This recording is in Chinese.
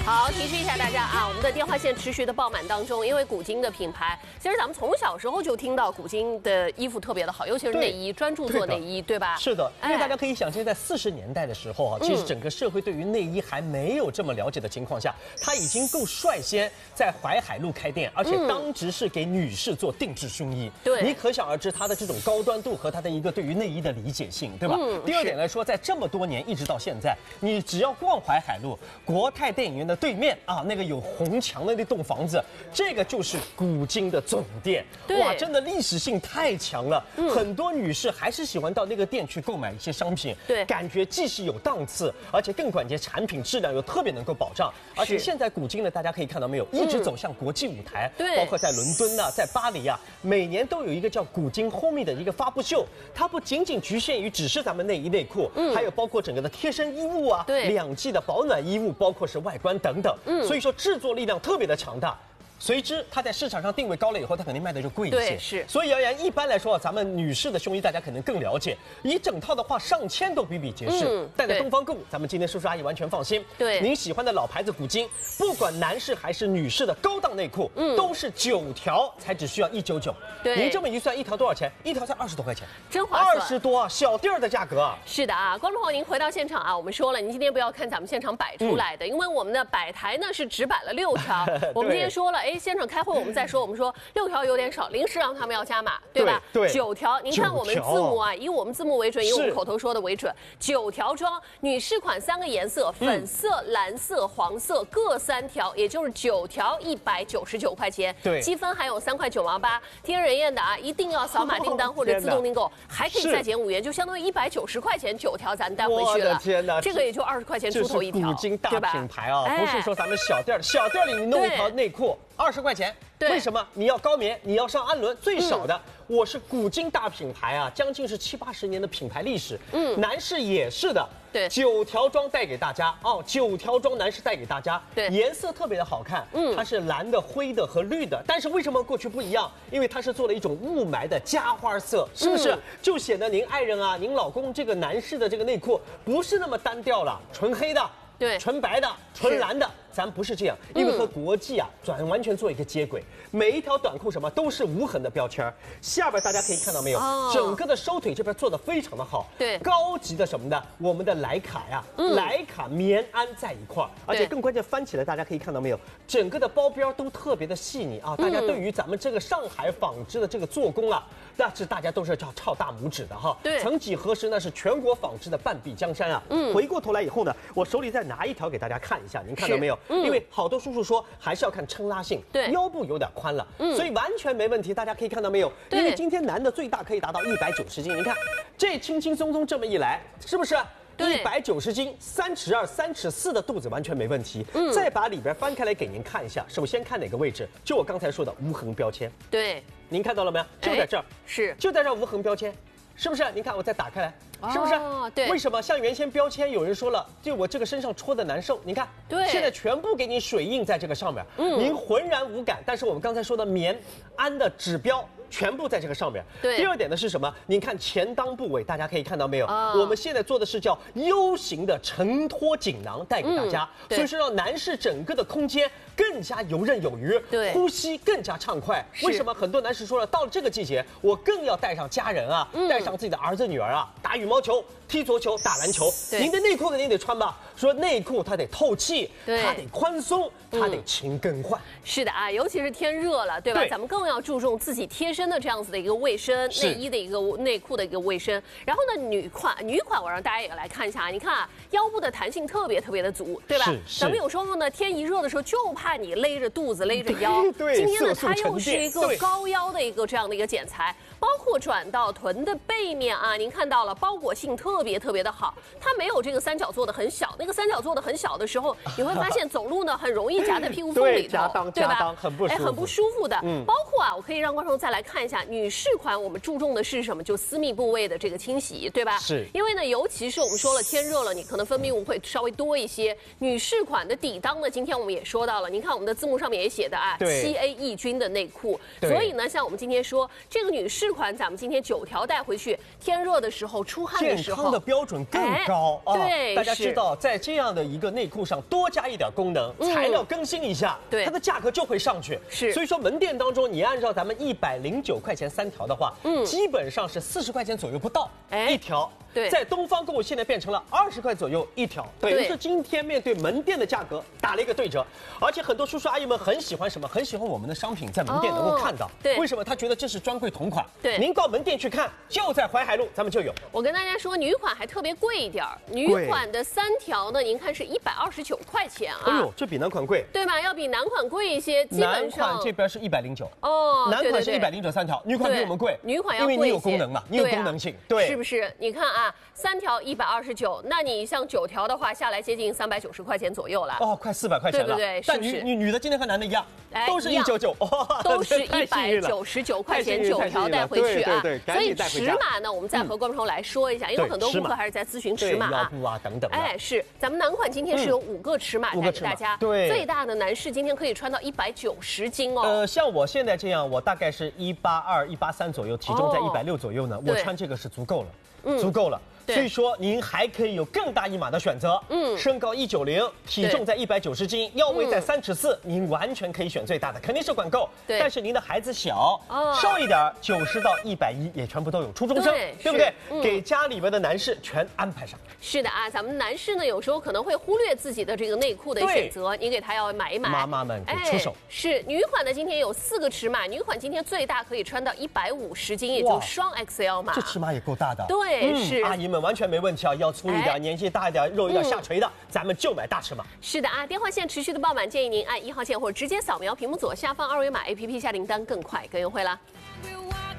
好，提示一下大家啊，我们的电话线持续的爆满当中，因为古今的品牌，其实咱们从小时候就听到古今的衣服特别的好，尤其是内衣，专注做内衣，对吧？ 是的，因为大家可以想象，在40年代的时候啊，其实整个社会对于内衣还没有这么了解的情况下，它已经够率先在淮海路开店，而且当值是给女士做定制胸衣。 对， 你可想而知它的这种高端度和它的一个对于内衣的理解性，对吧？第二点来说，在这么多年一直到现在，你只要逛淮海路，国泰电影院的对面啊，那个有红墙的那栋房子，这个就是古今的总店。哇，真的历史性太强了。很多女士还是喜欢到那个店去购买一些商品， 对， 感觉既是有档次，而且更关键产品质量又特别能够保障。而且现在古今呢，大家可以看到没有，一直走向国际舞台， 对， 包括在伦敦啊，在巴黎啊，每年都有一个叫古今 Homey 的一个发布秀，它不仅仅局限于只是咱们内衣内裤，还有包括整个的贴身衣物啊， 对 ，2季的保暖衣物，包括是外观等等，所以说制作力量特别的强大。随之，它在市场上定位高了以后，它肯定卖的就贵一些。 对，是。 所以而言，一般来说，咱们女士的胸衣大家可能更了解，一整套的话上千都比比皆是。带着东方购物，咱们今天叔叔阿姨完全放心。 对， 您喜欢的老牌子古今，不管男士还是女士的高档内裤，都是9条才只需要199。 对， 您这么一算，一条多少钱？一条才20多块钱， 真划算。 20多啊，小店儿的价格啊。 是的啊，观众朋友，您回到现场啊，我们说了，您今天不要看咱们现场摆出来的，因为我们的摆台呢是只摆了6条。我们今天说了，哎，现场开会我们再说，我们说6条有点少，临时让他们要加码，对吧？ 对 ，9条。您看我们字幕啊，以我们字幕为准，以我们口头说的为准。9条装，女士款3个颜色，粉色、蓝色、黄色各3条，也就是9条199块钱。 对， 积分还有3块9毛8。听人燕的啊，一定要扫码订单或者自动订购，还可以再减5元，就相当于190块钱9条，咱带回去了。 我的天哪， 这个也就20块钱出头一条， 古今大品牌啊，不是说咱们小店里你弄一条内裤20块钱。为什么你要高棉？你要上氨纶？最少的，我是古今大品牌啊，将近是70、80年的品牌历史。男士也是的。 对 ，9条装带给大家哦，9条装男士带给大家。 对， 颜色特别的好看。它是蓝的、灰的和绿的。但是为什么过去不一样？因为它是做了一种雾霾的加花色，是不是？就显得您爱人啊、您老公这个男士的这个内裤不是那么单调了，纯黑的。对，纯白的、纯蓝的，咱不是这样，因为和国际啊完全做一个接轨。每一条短裤什么都是无痕的标签。下边大家可以看到没有，整个的收腿这边做的非常的好。对，高级的什么的，我们的莱卡呀，莱卡棉安在一块儿，而且更关键，翻起来大家可以看到没有，整个的包边都特别的细腻啊。大家对于咱们这个上海纺织的这个做工啊，那是大家都是抄大拇指的哈。对，曾几何时那是全国纺织的半壁江山啊。回过头来以后呢，我手里再拿一条给大家看一下，您看到没有？因为好多叔叔说还是要看撑拉性，对，腰部有点宽了，所以完全没问题。大家可以看到没有？因为今天男的最大可以达到190斤，您看这轻轻松松这么一来，是不是？190斤，3尺2、3尺4的肚子完全没问题。再把里边翻开来给您看一下，首先看哪个位置？就我刚才说的无痕标签。对，您看到了没有？就在这儿，是就在这儿无痕标签。是不是？您看，我再打开来，是不是？对。为什么？像原先标签有人说了，就我这个身上戳的难受，您看，对，现在全部给你水印在这个上面，您浑然无感。但是我们刚才说的棉安的指标。全部在这个上面。对。第二点呢是什么？您看前裆部位，大家可以看到没有？我们现在做的是叫 U 型的承托锦囊带给大家，所以说让男士整个的空间更加游刃有余，对，呼吸更加畅快。为什么？很多男士说了，到了这个季节，我更要带上家人啊，带上自己的儿子女儿啊，打羽毛球、踢足球、打篮球。您的内裤肯定得穿吧？说内裤它得透气，它得宽松，它得勤更换。是的啊，尤其是天热了，对吧？咱们更要注重自己贴身的这样子的一个卫生，内衣的一个内裤的一个卫生。然后呢，女款我让大家也来看一下啊，你看啊，腰部的弹性特别的足，对吧？咱们有时候呢，天一热的时候就怕你勒着肚子、勒着腰。今天呢，它又是一个高腰的一个这样的一个剪裁，包括转到臀的背面啊，您看到了，包裹性特别的好，它没有这个三角做的很小，那个三角做的很小的时候，你会发现走路呢很容易夹在屁股缝里头，对吧？很不舒服的。包括啊，我可以让观众再来看一下女士款，我们注重的是什么？就私密部位的这个清洗，对吧？是。因为呢，尤其是我们说了天热了，你可能分泌物会稍微多一些。女士款的底裆呢，今天我们也说到了，您看我们的字幕上面也写的啊，7A 抑菌的内裤。所以呢，像我们今天说这个女士款款咱们今天9条带回去，天热的时候、出汗的时候， 健康的标准更高啊！ 对， 大家知道，在这样的一个内裤上多加一点功能，材料更新一下， 对， 它的价格就会上去。 是， 所以说门店当中，你按照咱们109块钱3条的话，基本上是40块钱左右不到一条。 对， 在东方购物现在变成了20块左右一条，等于是今天面对门店的价格打了一个对折，而且很多叔叔阿姨们很喜欢什么？很喜欢我们的商品在门店能够看到。 对， 为什么？他觉得这是专柜同款。 对， 您到门店去看，就在淮海路，咱们就有。 我跟大家说，女款还特别贵一点儿，女款的3条呢，您看是129块钱啊。 哎呦，这比男款贵， 对吧？要比男款贵一些，基本上。 男款这边是109 哦， 男款是109 3条，女款比我们贵， 女款要贵一些， 因为你有功能嘛，你有功能性，对， 是不是？你看啊，3条129，那你像9条的话，下来接近390块钱左右了。 哦，快400块钱了， 对不对？ 但女的今天和男的一样，都是199， 都是199块钱9条带回去啊。所以尺码呢，我们再和观众朋友来说一下，因为很多顾客还是在咨询尺码腰部啊等等。 哎，是，咱们男款今天是有5个尺码带给大家， 对， 最大的男士今天可以穿到190斤哦。 像我现在这样，我大概是182、183左右，体重在160左右呢，我穿这个是足够了，足够了。所以说您还可以有更大一码的选择，身高190，体重在190斤，腰围在3尺4，您完全可以选最大的，肯定是管够。但是您的孩子小，瘦一点，90到110也全部都有，初中生，对不对？给家里边的男士全安排上。 是的啊，咱们男士呢有时候可能会忽略自己的这个内裤的选择，你给他要买一买。 妈妈们出手。 是女款的今天有4个尺码，女款今天最大可以穿到150斤，也就双 XL 码。 这尺码也够大的。 对，是阿姨们完全没问题啊，要粗一点，年纪大一点，肉有点下垂的，咱们就买大尺码。 是的啊，电话线持续的爆满，建议您按1号线或者直接扫描屏幕左下方2维码 APP 下订单，更快更优惠啦。